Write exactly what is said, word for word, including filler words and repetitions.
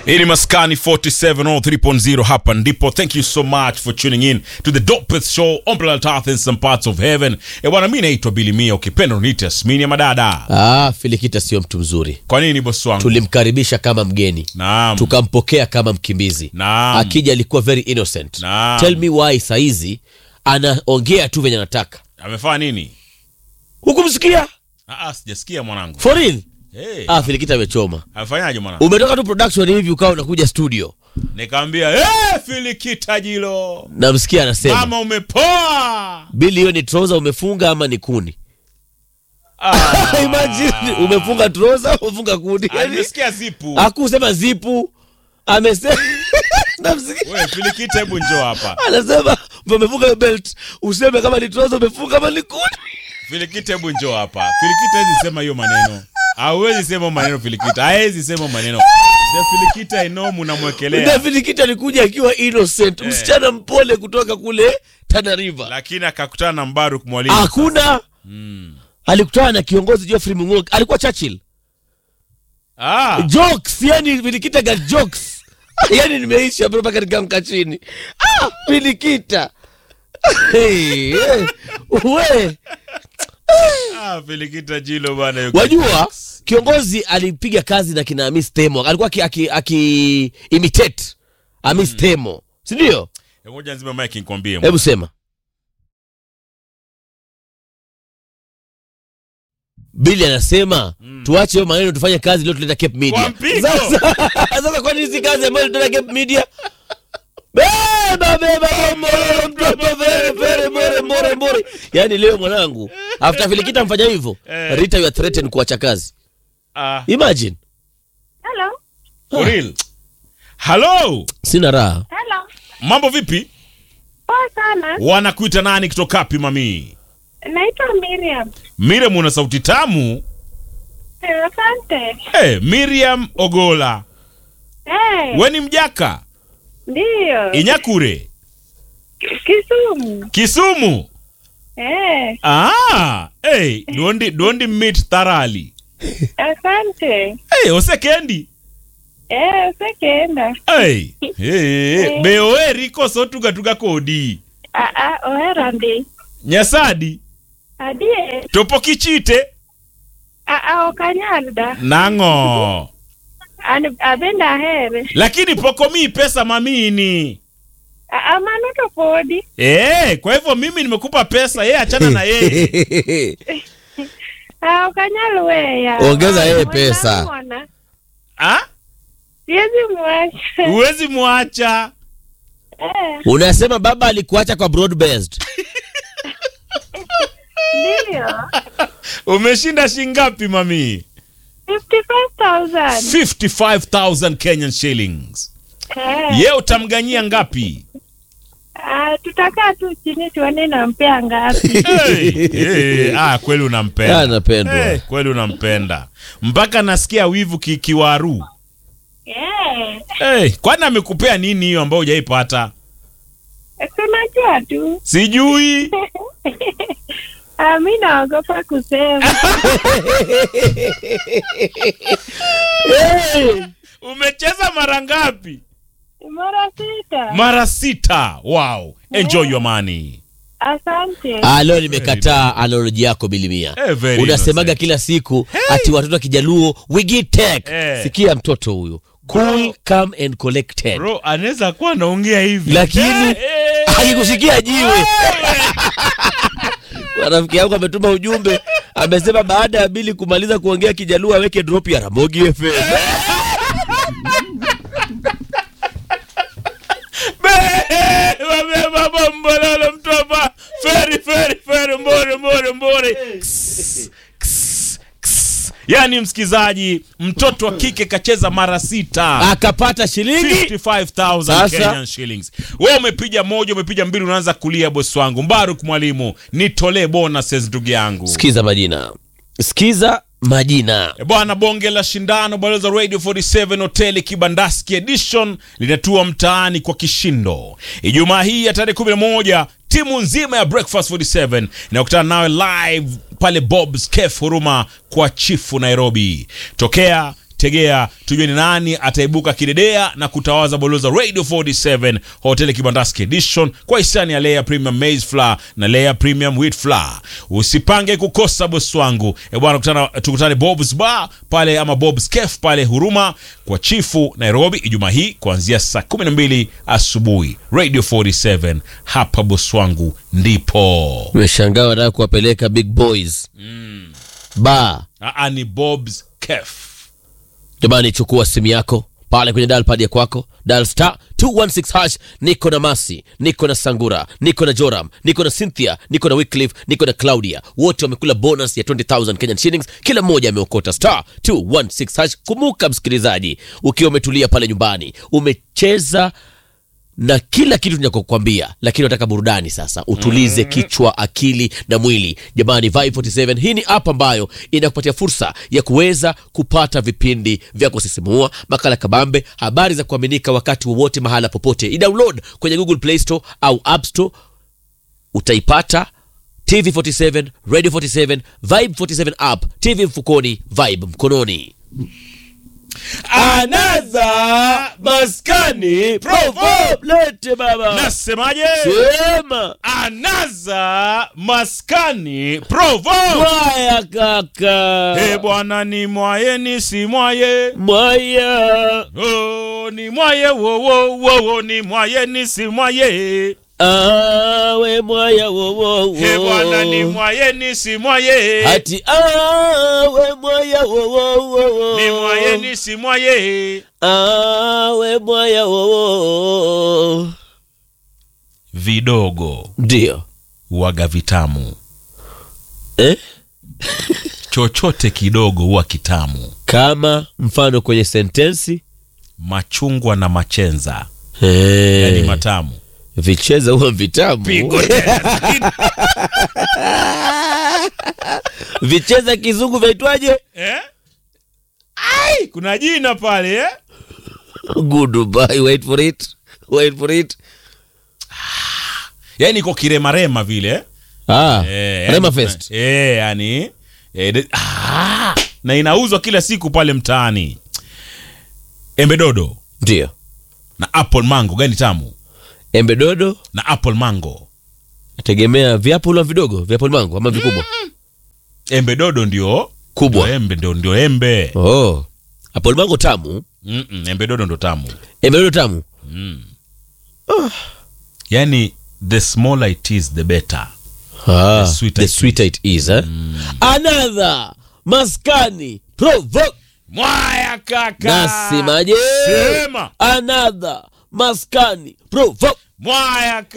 Ini Maskani forty-seven oh three point oh hapa ndipo. Thank you so much for tuning in to the dopest show on planet Earth in some parts of heaven. E bwana, mimi naitwa Billy Mia, ukipenda uniite Yasmini ya madada. Ah, Filikita sio mtu mzuri. Kwa nini boss wangu? Tulimkaribisha kama mgeni. Naam. Tukampokea kama mkimbizi. Naam. Akija alikuwa very innocent. Naam. Tell me why saizi anaongea tu venye anataka. Amefanya nini? Hukumsikia? Ah ah, sijasikia mwanangu. For real? Hey. Ah, Filikita amechoma. Amefanyaje mwanangu? Umetoka tu production hivi ukawa unakuja studio. Nikamwambia, "Eh, Filikita jilo." Namsikia anasema, Mama umepoa. Billy, hiyo ni trouser umefunga ama ni kuni? Ah. Imagine umefunga trouser umefunga kuni. Nimesikia zipu. Hakusema zipu. Amesema namsikia. Wewe Filikita, hebu njoo hapa. Anasema umefunga belt, useme kama ni trouser umefunga kama ni kuni. Filikita, hebu njoo hapa. Filikita hawezi sema hiyo maneno. Hawezi sema maneno Filikita. Hawezi sema maneno. The Filikita ino mnamwekelea. The Filikita alikuja akiwa innocent, Eh. msichana mpole kutoka kule Tana River. Lakini akakutana na Mbaruk mwalimu. Hakuna. Mm. Alikutana na kiongozi Geoffrey Mung'oka. Alikuwa Churchill. Ah. Jokes, yani Filikita got jokes. Yani nimeisha bro mpaka nikamka chini. Ah, Filikita. Hey, hey. We. Ah, Filikita jilo bana yuko. Wajua kiongozi alipiga kazi na kina Miss Temo. Alikuwa aki, aki, aki imitate a Miss mm. Temo. Si ndio? Ngoja nzima mic nikwambie. Hebu sema. Billy anasema mm. tuache hiyo maneno tufanye kazi leo tuleta Cape Media. Sasa sasa kwa nini si kazi ambayo tuleta Cape Media? Beba beba more more more more more more. Yaani leo mwanangu, after Filikita mfanya hivyo, Eh. Rita you are threatened kuacha kazi. Ah. Imagine. Hello. For real. Hello. Sina raha. Hello. Mambo vipi? Poa sana. Wanakuita nani kutoka wapi mami? Naitwa Miriam. Miriam, una sauti tamu. Eh, asante. Eh, Miriam Ogola. Eh, Wewe ni mjaka? ndio. Inyakure. Kisumu. Kisumu. Eh, Ah, hey, dondi dondi meet thoroughly. asante. Hey, osekendi. Eh, sekenda. Hey, hey, beoe riko sotuga tuga kodi. Ah ah, ohera ndi. Nyasadi, Adie. topo kichite. Ah ah, okanyalda. Nango. Ani abenda here. Lakini poko mi pesa mamini. Ah ah, manuto podi. Eh, kwa hivyo mimi nimekupa pesa, yeye achana na yeye. Ah, okanyalwe ya. Ongeza yeye pesa. Mwana. Ah? Siwezi mwacha. Uwezi muacha. Eh, Unasema baba alikuacha kwa broad based. ndio. Umeshinda shingapi mami? fifty-five thousand. fifty-five thousand Kenyan shillings. Eh. Ye utamganyia ngapi? Ah, tutakaa tu chini tuone nampea ngapi. Hey, hey, ah, kweli unampenda. Anapendwa. Hey, kweli unampenda. Mpaka nasikia wivu ki, kiwaru. Eh. Hey, kwani amekupea nini hiyo ambayo hujaipata? Tunajua tu. Sijui. Ah, mimi naogopa kusema. Hey. Umecheza mara ngapi? Mara sita. Mara sita. Wow. Enjoy your money. Asante. Ah, leo nimekataa analogy yako Billy Mia. Eh, very Unasemaga innocent. kila siku ati watoto wa Kijaluo we get tech. Eh. Sikia mtoto huyo. Cool, calm and collected. Bro, anaweza kuwa anaongea hivi. Lakini Eh, eh. akikusikia jiwe. Kwa rafiki yangu ametuma ujumbe, amesema baada ya Billy kumaliza kuongea Kijaluo aweke drop ya Ramogi F M. Wabeba bombololo mtoba. Feri feri feri mbore mbore mbore. Kss, kss, kss. Yaani msikizaji, mtoto wa kike kacheza mara sita. Akapata shilingi fifty-five thousand Sasa. Kenyan shillings. Wewe umepiga moja, umepiga mbili, unaanza kulia bosi wangu. Mbaruk mwalimu, nitolee bonuses ndugu yangu. Sikiza majina. Sikiza majina. E bwana, bonge la shindano Baloza Radio forty-seven Hoteli Kibandaski Edition linatua mtaani kwa kishindo. Ijumaa hii ya tarehe kumi na moja, timu nzima ya Breakfast forty-seven inakutana nawe live pale Bob's Cafe Huruma kwa Chifu Nairobi. Tokea Tegea tujue ni nani ataibuka kidedea na kutawaza boloza Radio forty-seven Hotel Kibandaski Edition kwa hisani ya Lea Premium Maize Flour na Lea Premium Wheat Flour. Usipange kukosa boss wangu. E bwana, tukutana tukutane Bob's Bar pale ama Bob's Cafe pale Huruma kwa Chifu Nairobi Ijumaa hii kuanzia saa kumi na mbili asubuhi. Radio forty-seven hapa boss wangu ndipo. Nimeshangaa wanataka kuwapeleka big boys. Mm. Ba. Aa, ni Bob's Cafe. Jamani, chukua simu yako pale kwenye dial pad ya kwako, dial star two one six hash. Niko na Masi, niko na Sangura, niko na Joram, niko na Cynthia, niko na Wycliffe, niko na Claudia. Wote wamekula bonus ya twenty thousand Kenyan shillings. Kila mmoja ameokota star two one six hash. Kumbuka msikilizaji, ukiwa umetulia pale nyumbani, umecheza na kila kitu tunachokuambia, lakini unataka burudani sasa, utulize mm. kichwa, akili na mwili. Jamani, Vibe forty-seven hii ni app ambayo inakupatia fursa ya kuweza kupata vipindi vya kusisimua, makala kabambe, habari za kuaminika wakati wowote mahala popote. I-download kwenye Google Play Store au App Store. Utaipata T V forty-seven, Radio forty-seven, Vibe forty-seven app, T V mfukoni, Vibe mkononi. Anaza maskani Proverb lete baba. Nasemaje? Sema. Anaza maskani Proverb. Mwaya kaka. He bwana, ni mwaye ni si mwaye. Mwaya. Oh, ni mwaye wo wo wo wo, ni mwaye ni si mwaye. Awe mwaya wo wo wo. He bwana, ni mwaye ni si mwaye. Ati awe mwaya wo wo wo. Ni mwaye ni si mwaye. Awe mwaya wo wo. Vidogo Ndio huwaga vitamu. Eh? Chochote kidogo huwa kitamu. Kama mfano kwenye sentensi, Machungwa na machenza. hey. Yani matamu. Vicheza huwa vitamu. Pigo. Vicheza kizungu vaitwaje? Eh? Ai, kuna jina pale eh? Goodbye, wait for it. Wait for it. Yani iko kiremarema vile. Ah, Eh, Rema yani, Fest. Eh, yani eh, de, ah, na inauzwa kila siku pale mtaani. Embe dodo Ndio. na apple mango gani tamu? Embe dodo Na apple mango. tegemea viapo la vidogo, viapo mango ama vikubwa. Mm. Embe dodo ndio kubwa. Ndio embe ndio ndio embe. Oh. Apple mango tamu. Mm -mm, embe dodo ndo tamu. Embe dodo tamu. Mm. Oh. Yani the smaller it is the better. Ah, The sweeter the it sweeter it is, eh? Mm. Another maskani provoke. Mwaya kaka. Nasimaje? Sema. Another maskani provoke. Mwaya kaka.